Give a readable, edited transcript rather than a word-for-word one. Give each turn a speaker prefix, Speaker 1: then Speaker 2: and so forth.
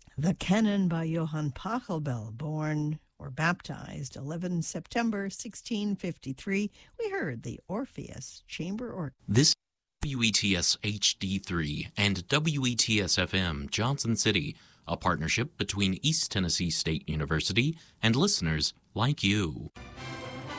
Speaker 1: The Canon by Johann Pachelbel, born or baptized 11 September 1653. We heard the Orpheus Chamber Orchestra.
Speaker 2: This WETS HD3 and WETS FM Johnson City, a partnership between East Tennessee State University and listeners like you.